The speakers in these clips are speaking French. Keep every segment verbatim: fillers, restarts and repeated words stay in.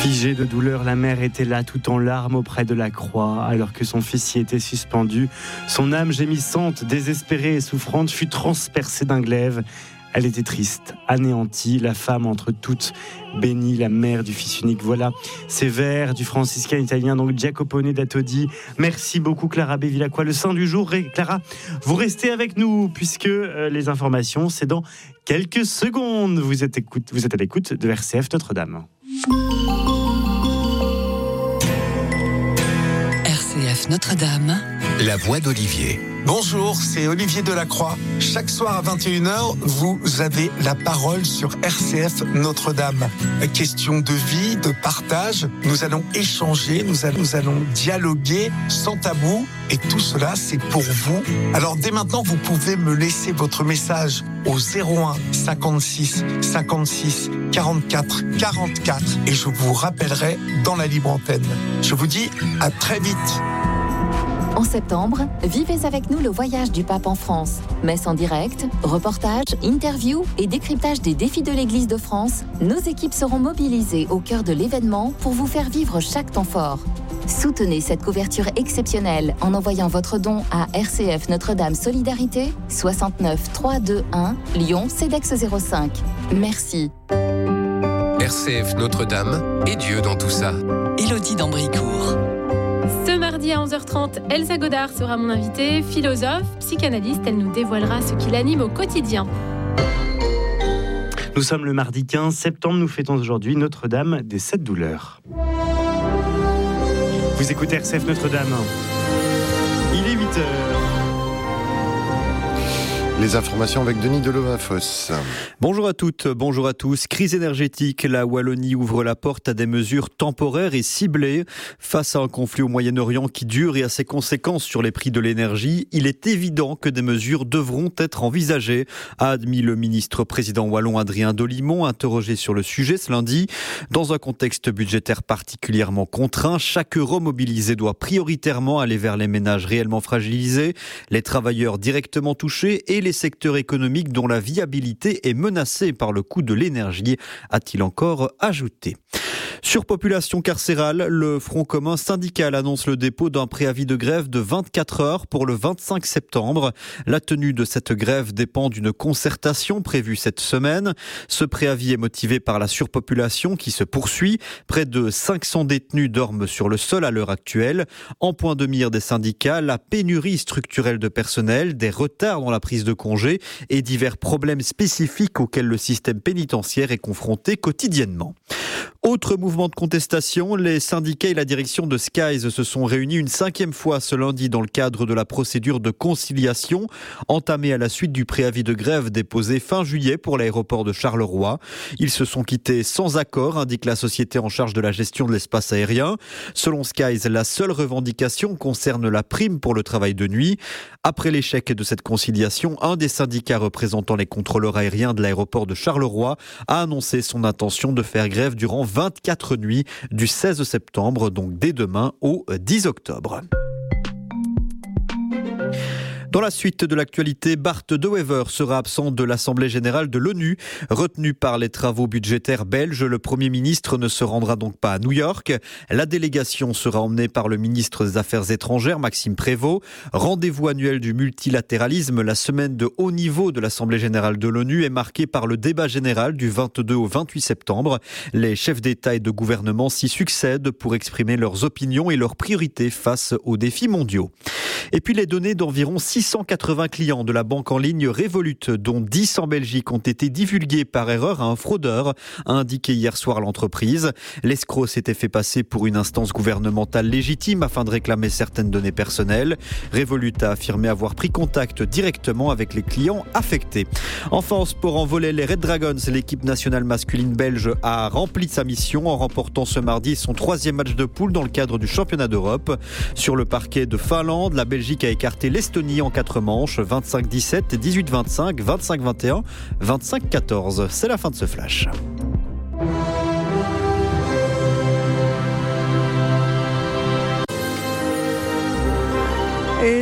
Figée de douleur, la mère était là tout en larmes auprès de la croix, alors que son fils y était suspendu. Son âme gémissante, désespérée et souffrante fut transpercée d'un glaive. Elle était triste, anéantie, la femme entre toutes, bénie la mère du fils unique. Voilà ces vers du franciscain italien, donc Jacopone da Todi. Merci beaucoup Clara Bevilacqua. Le saint du jour, et Clara, vous restez avec nous, puisque euh, les informations, c'est dans quelques secondes. Vous êtes, écoute, vous êtes à l'écoute de R C F Notre-Dame. R C F Notre-Dame, la voix d'Olivier. Bonjour, c'est Olivier Delacroix. Chaque soir à vingt et une heures, vous avez la parole sur R C F Notre-Dame. Question de vie, de partage, nous allons échanger, nous allons, nous allons dialoguer sans tabou, et tout cela c'est pour vous. Alors dès maintenant, vous pouvez me laisser votre message au zéro un cinquante-six cinquante-six quarante-quatre quarante-quatre et je vous rappellerai dans la libre antenne. Je vous dis à très vite. En septembre, vivez avec nous le voyage du pape en France. Messe en direct, reportages, interviews et décryptage des défis de l'Église de France, nos équipes seront mobilisées au cœur de l'événement pour vous faire vivre chaque temps fort. Soutenez cette couverture exceptionnelle en envoyant votre don à R C F Notre-Dame Solidarité, soixante-neuf trois cent vingt-et-un, Lyon, CEDEX zéro cinq. Merci. R C F Notre-Dame et Dieu dans tout ça. Élodie d'Ambricourt. Ce mardi à onze heures trente, Elsa Godard sera mon invitée, philosophe, psychanalyste. Elle nous dévoilera ce qui l'anime au quotidien. Nous sommes le mardi quinze septembre, nous fêtons aujourd'hui Notre-Dame des Sept Douleurs. Vous écoutez R C F Notre-Dame. Il est huit heures. Les informations avec Denis Delovafosse. Bonjour à toutes, bonjour à tous. Crise énergétique, la Wallonie ouvre la porte à des mesures temporaires et ciblées. Face à un conflit au Moyen-Orient qui dure et à ses conséquences sur les prix de l'énergie, il est évident que des mesures devront être envisagées, a admis le ministre-président wallon Adrien Dolimon, interrogé sur le sujet ce lundi. Dans un contexte budgétaire particulièrement contraint, chaque euro mobilisé doit prioritairement aller vers les ménages réellement fragilisés, les travailleurs directement touchés et les secteurs économiques dont la viabilité est menacée par le coût de l'énergie, a-t-il encore ajouté. Surpopulation carcérale, le Front commun syndical annonce le dépôt d'un préavis de grève de vingt-quatre heures pour le vingt-cinq septembre. La tenue de cette grève dépend d'une concertation prévue cette semaine. Ce préavis est motivé par la surpopulation qui se poursuit. Près de cinq cents détenus dorment sur le sol à l'heure actuelle. En point de mire des syndicats, la pénurie structurelle de personnel, des retards dans la prise de congé et divers problèmes spécifiques auxquels le système pénitentiaire est confronté quotidiennement. Autre mouvement de contestation, les syndicats et la direction de Skies se sont réunis une cinquième fois ce lundi dans le cadre de la procédure de conciliation entamée à la suite du préavis de grève déposé fin juillet pour l'aéroport de Charleroi. Ils se sont quittés sans accord, indique la société en charge de la gestion de l'espace aérien. Selon Skies, la seule revendication concerne la prime pour le travail de nuit. Après l'échec de cette conciliation, un des syndicats représentant les contrôleurs aériens de l'aéroport de Charleroi a annoncé son intention de faire grève durant vingt-quatre nuits du seize septembre, donc dès demain au dix octobre. Dans la suite de l'actualité, Bart De Wever sera absent de l'Assemblée générale de l'ONU. Retenu par les travaux budgétaires belges, le Premier ministre ne se rendra donc pas à New York. La délégation sera emmenée par le ministre des Affaires étrangères, Maxime Prévost. Rendez-vous annuel du multilatéralisme, la semaine de haut niveau de l'Assemblée générale de l'ONU est marquée par le débat général du vingt-deux au vingt-huit septembre. Les chefs d'État et de gouvernement s'y succèdent pour exprimer leurs opinions et leurs priorités face aux défis mondiaux. Et puis les données d'environ six cent quatre-vingts clients de la banque en ligne Revolut, dont dix en Belgique, ont été divulgués par erreur à un fraudeur, a indiqué hier soir l'entreprise. L'escroc s'était fait passer pour une instance gouvernementale légitime afin de réclamer certaines données personnelles. Revolut a affirmé avoir pris contact directement avec les clients affectés. Enfin, en sport en volley, les Red Dragons, l'équipe nationale masculine belge, a rempli sa mission en remportant ce mardi son troisième match de poule dans le cadre du championnat d'Europe. Sur le parquet de Finlande, la Belgique a écarté l'Estonie en quatre manches, vingt-cinq dix-sept, dix-huit vingt-cinq, vingt-cinq vingt et un, vingt-cinq quatorze. C'est la fin de ce flash. La minute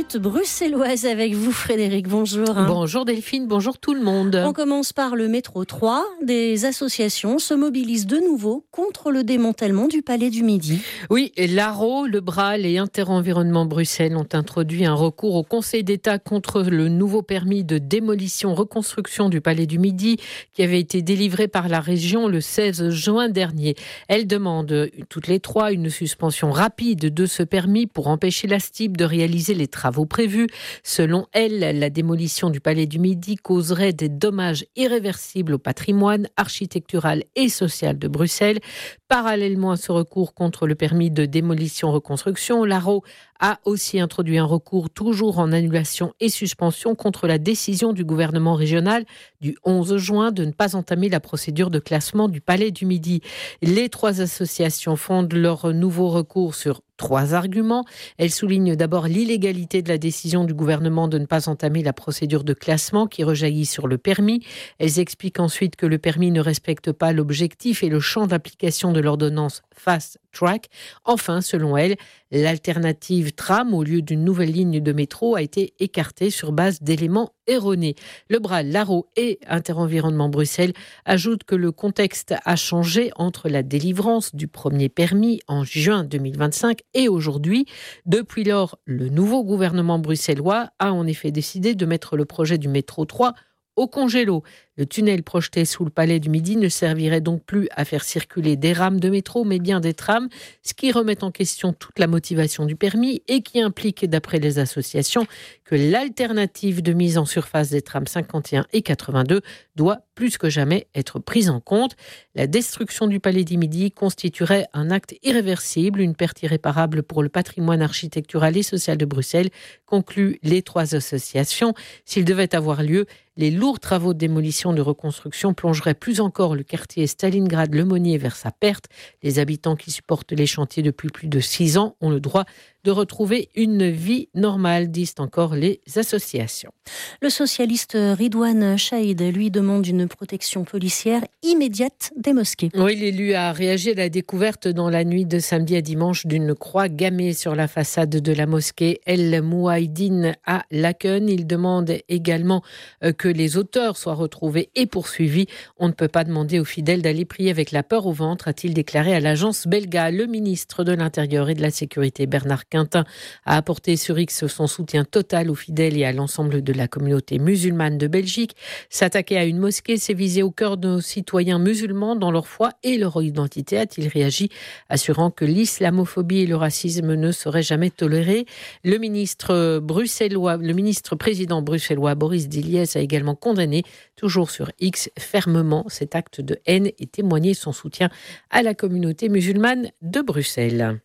minutes bruxelloises avec vous, Frédéric. Bonjour. Bonjour Delphine, bonjour tout le monde. On commence par le métro trois. Des associations se mobilisent de nouveau contre le démantèlement du Palais du Midi. Oui, l'A R O, le Bral et Interenvironnement Bruxelles ont introduit un recours au Conseil d'État contre le nouveau permis de démolition-reconstruction du Palais du Midi qui avait été délivré par la région le seize juin dernier. Elles demandent toutes les trois une suspension rapide de ce permis pour empêcher la S T I B de réaliser les travaux prévus. Selon elle, la démolition du Palais du Midi causerait des dommages irréversibles au patrimoine architectural et social de Bruxelles. Parallèlement à ce recours contre le permis de démolition-reconstruction, l'A R O a aussi introduit un recours toujours en annulation et suspension contre la décision du gouvernement régional du onze juin de ne pas entamer la procédure de classement du Palais du Midi. Les trois associations fondent leur nouveau recours sur trois arguments. Elles soulignent d'abord l'illégalité de la décision du gouvernement de ne pas entamer la procédure de classement qui rejaillit sur le permis. Elles expliquent ensuite que le permis ne respecte pas l'objectif et le champ d'application de l'ordonnance Fast Track. Enfin, selon elles, l'alternative tram au lieu d'une nouvelle ligne de métro a été écartée sur base d'éléments erronés. Le Bral, l'A R O et Interenvironnement Bruxelles ajoutent que le contexte a changé entre la délivrance du premier permis en juin deux mille vingt-cinq et aujourd'hui. Depuis lors, le nouveau gouvernement bruxellois a en effet décidé de mettre le projet du métro trois au congélo. Le tunnel projeté sous le Palais du Midi ne servirait donc plus à faire circuler des rames de métro, mais bien des trams, ce qui remet en question toute la motivation du permis et qui implique, d'après les associations, que l'alternative de mise en surface des trams cinquante et un et quatre-vingt-deux doit plus que jamais être prise en compte. La destruction du Palais du Midi constituerait un acte irréversible, une perte irréparable pour le patrimoine architectural et social de Bruxelles, concluent les trois associations. S'il devait avoir lieu, les lourds travaux de démolition de reconstruction plongeraient plus encore le quartier Stalingrad-Lemonnier vers sa perte. Les habitants qui supportent les chantiers depuis plus de six ans ont le droit de retrouver une vie normale, disent encore les associations. Le socialiste Ridouane Chahid, lui, demande une protection policière immédiate des mosquées. Oui, l'élu a réagi à la découverte dans la nuit de samedi à dimanche d'une croix gammée sur la façade de la mosquée El Mouaïdine à Laken. Il demande également que les auteurs soient retrouvés et poursuivis. On ne peut pas demander aux fidèles d'aller prier avec la peur au ventre, a-t-il déclaré à l'agence Belga. Le ministre de l'Intérieur et de la Sécurité, Bernard Quintin, a apporté sur X son soutien total aux fidèles et à l'ensemble de la communauté musulmane de Belgique. S'attaquer à une mosquée, c'est viser au cœur de nos citoyens musulmans dans leur foi et leur identité, a-t-il réagi, assurant que l'islamophobie et le racisme ne seraient jamais tolérés. Le ministre bruxellois, le ministre président bruxellois Boris Diliès a également condamné, toujours sur X, fermement cet acte de haine et témoigné son soutien à la communauté musulmane de Bruxelles.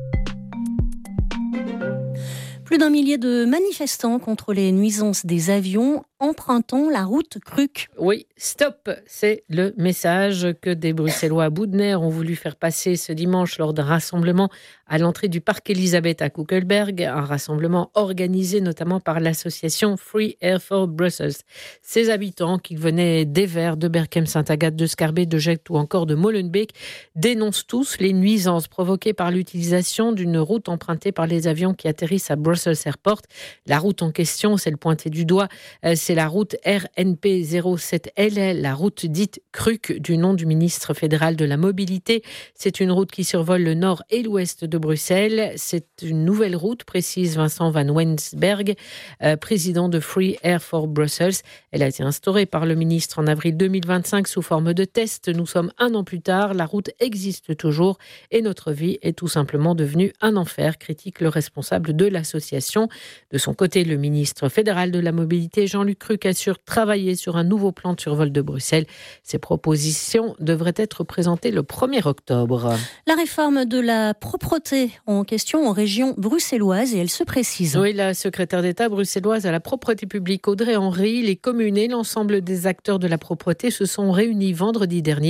Plus d'un millier de manifestants contre les nuisances des avions empruntant la route Kruck. Oui, stop, c'est le message que des Bruxellois à bout de nerfs ont voulu faire passer ce dimanche lors d'un rassemblement à l'entrée du parc Elisabeth à Kuckelberg, un rassemblement organisé notamment par l'association Free Air for Brussels. Ces habitants, qui venaient d'Evere, de Berchem, Saint-Agathe, de Scarbeet, de Gect ou encore de Molenbeek, dénoncent tous les nuisances provoquées par l'utilisation d'une route empruntée par les avions qui atterrissent à Brussels Airport. La route en question, c'est le pointé du doigt, c'est la route R N P zéro sept L, la route dite Kruck du nom du ministre fédéral de la mobilité. C'est une route qui survole le nord et l'ouest de Bruxelles. C'est une nouvelle route, précise Vincent Van Wensberg, euh, président de Free Air for Brussels. Elle a été instaurée par le ministre en avril deux mille vingt-cinq sous forme de test. Nous sommes un an plus tard, la route existe toujours et notre vie est tout simplement devenue un enfer, critique le responsable de l'association. De son côté, le ministre fédéral de la mobilité, Jean-Luc Kruck, assure travailler sur un nouveau plan de survol de Bruxelles. Ces propositions devraient être présentées le premier octobre. La réforme de la propreté en question en région bruxelloise et elle se précise. Oui, la secrétaire d'État bruxelloise à la propreté publique Audrey Henry, les communes et l'ensemble des acteurs de la propreté se sont réunis vendredi dernier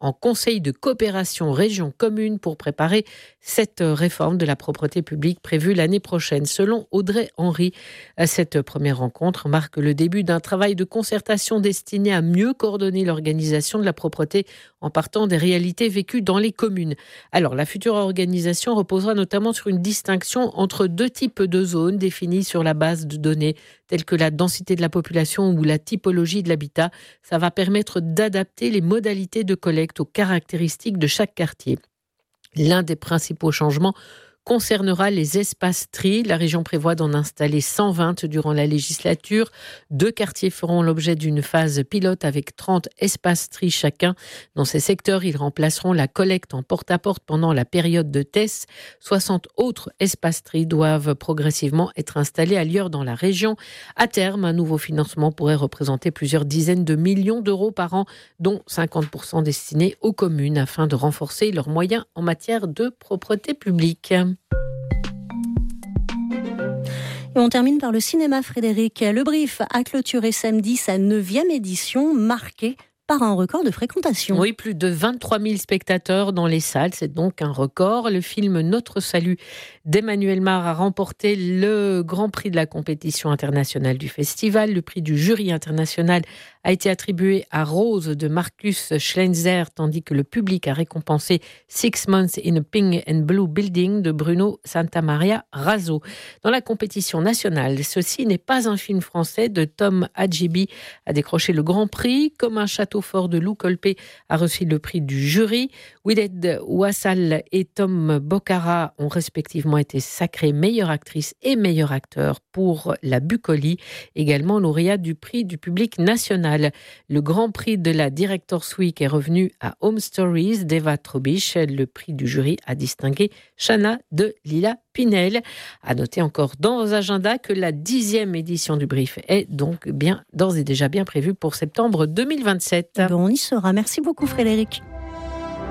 en conseil de coopération région-commune pour préparer cette réforme de la propreté publique prévue l'année prochaine. Selon Audrey Henry, cette première rencontre marque le début d'un travail de concertation destiné à mieux coordonner l'organisation de la propreté en partant des réalités vécues dans les communes. Alors, la future organisation reposera notamment sur une distinction entre deux types de zones définies sur la base de données telles que la densité de la population ou la typologie de l'habitat. Ça va permettre d'adapter les modalités de collecte aux caractéristiques de chaque quartier. L'un des principaux changements concernera les espaces tri. La région prévoit d'en installer cent vingt durant la législature. Deux quartiers feront l'objet d'une phase pilote avec trente espaces tri chacun. Dans ces secteurs, ils remplaceront la collecte en porte-à-porte pendant la période de test. soixante autres espaces tri doivent progressivement être installés ailleurs dans la région. À terme, un nouveau financement pourrait représenter plusieurs dizaines de millions d'euros par an, dont cinquante pour cent destinés aux communes afin de renforcer leurs moyens en matière de propreté publique. Et on termine par le cinéma, Frédéric. Le Brief a clôturé samedi sa neuvième édition, marquée par un record de fréquentation. Oui, plus de vingt-trois mille spectateurs dans les salles, c'est donc un record. Le film Notre Salut d'Emmanuel Mar a remporté le grand prix de la compétition internationale du festival. Le prix du jury international a été attribué à Rose de Marcus Schlenzer, tandis que le public a récompensé Six Months in a Pink and Blue Building de Bruno Santamaria Razo. Dans la compétition nationale, ceci n'est pas un film français de Tom Hadjibi a décroché le grand prix, comme un château fort de Lou Colpé a reçu le prix du jury. Willed Wassal et Tom Bocara ont respectivement été sacrés meilleure actrice et meilleur acteur pour La Bucoli, également lauréat du prix du public national. Le grand prix de la Director's Week est revenu à Home Stories d'Eva Trobich. Le prix du jury a distingué Chana de Lila Pinel. À noter encore dans vos agendas que la dixième édition du Brief est donc bien, d'ores et déjà bien prévue pour septembre deux mille vingt-sept. Bon, on y sera. Merci beaucoup, Frédéric.